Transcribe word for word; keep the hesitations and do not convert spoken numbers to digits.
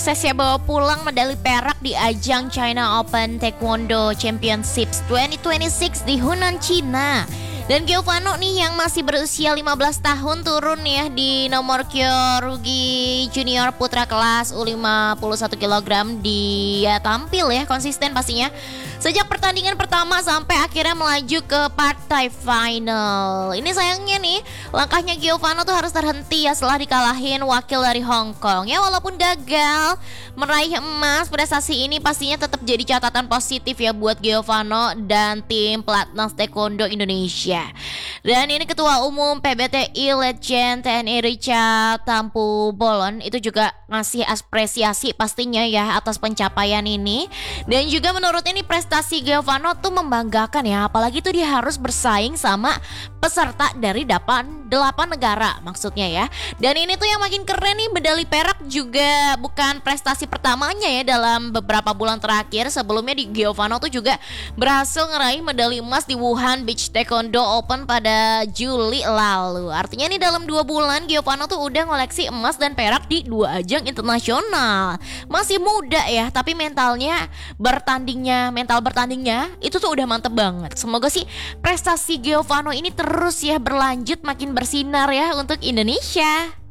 sukses ya bawa pulang medali perak di ajang China Open Taekwondo Championships dua ribu dua puluh enam di Hunan, Cina. Dan Giovanno nih yang masih berusia lima belas tahun turun ya di nomor kyorugi junior putra kelas U lima puluh satu kilogram. Dia tampil ya konsisten pastinya sejak pertandingan pertama sampai akhirnya melaju ke partai final. Ini sayangnya nih langkahnya Giovanno tuh harus terhenti ya setelah dikalahin wakil dari Hong Kong. Ya walaupun gagal meraih emas, prestasi ini pastinya tetap jadi catatan positif ya buat Giovanno dan tim Pelatnas Taekwondo Indonesia. Dan ini Ketua Umum P B T I Legend T N I Richard Tampu Bolon itu juga ngasih apresiasi pastinya ya atas pencapaian ini. Dan juga menurut ini prestasi Giovanno tuh membanggakan ya, apalagi tuh dia harus bersaing sama peserta dari delapan negara maksudnya ya. Dan ini tuh yang makin keren nih, medali perak juga bukan prestasi pertamanya ya dalam beberapa bulan terakhir. Sebelumnya di Giovanno tuh juga berhasil ngeraih medali emas di Wuhan Beach Taekwondo Open pada Juli lalu. Artinya nih dalam dua bulan Giovanno tuh udah ngoleksi emas dan perak di dua ajang internasional. Masih muda ya, tapi mentalnya bertandingnya, mental bertandingnya itu tuh udah mantep banget. Semoga sih prestasi Giovanno ini terus ya berlanjut makin bersinar ya untuk Indonesia.